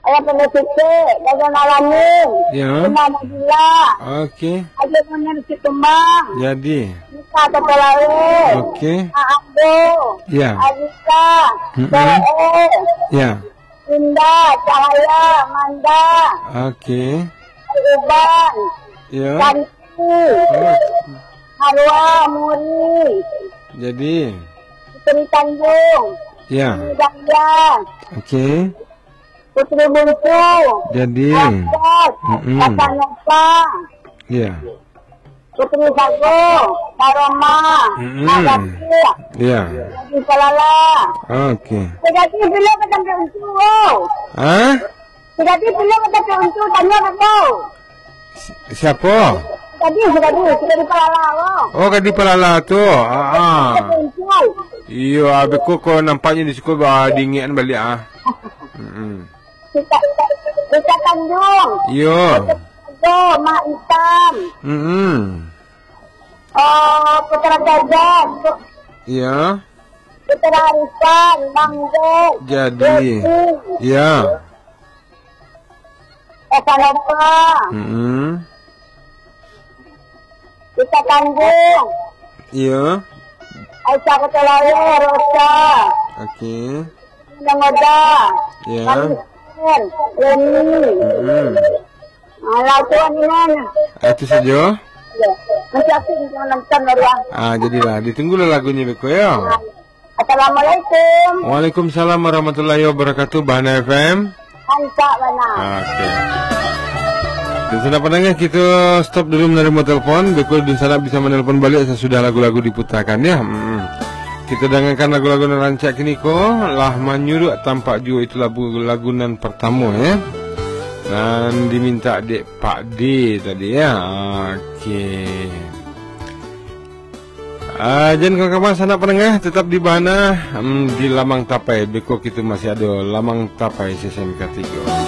Ayah pendekite, dagang alamin. Ya. Kena Nabila. Okey. Aja punya si Kembang. Jadi. Kita Kepalawe. Okey. Aabo. Ya. Alika. Mm-mm. Doe. Ya. Indah. Cahaya. Manda. Okey. Uban. Ya. Santi. Harwa. Muri. Jadi. Putri Tanjung. Ya. Jangan. Okey. Putri Buntu. Jadi. Ahmad. Mm-mm. Kakak Nova. Ya. Putri Sago. Karoma. Mm-mm. Nagati. Ya. Lagi Salala. Okey. Segati pilih ke tempat untuk. Ah? Segati pilih ke tempat untuk. Tanya ke kau. Siapa? Segati di Palala. Oh, kadi pelala tu. Iyo, abe ko nampaknya di situ dingin balik ah. Kita Tanjung. Iyo. Sago. Mak Hitam. Putra Gajah. Iya. Putra Arisan. Bangge. Jadi. Ya. Eka Nova. Kita Tanjung. Iya. Aisyah Ketelawe. Rosa. Okey. Nangoda. Ya. Manisir. Leni. Alah tuan ni mana? Itu saja. Ya. Masih aku dengan nonton baru. Jadilah ditunggulah lagunya beko ya. Assalamualaikum. Waalaikumsalam warahmatullahi wabarakatuh. Bahana FM. Hanca Bana. Okey. Dan sana pendengar kita stop dulu menerima telefon. Beko di sana bisa menelpon balik sesudah lagu-lagu diputarkan ya. Kita dengarkan lagu-lagu rancak kini ko. Lah Manyuruk Tampak Jua itu lagunan pertama ya. Dan diminta dek Pak D tadi ya. Okey. Jangan kawan-kawan sana pendengar tetap di Bahana di Lamang Tapai. Beko kita masih ada Lamang Tapai SMK 3.